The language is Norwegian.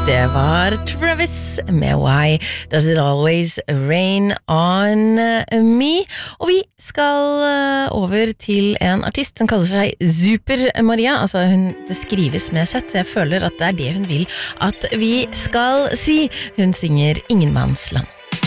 Det var Travis med Why Does It Always Rain On Me. Og vi skal over til en artist som kaller seg Super Maria. Altså det skrives med sett, så jeg føler at det er det hun vil at vi skal si. Hun synger Ingenmannsland.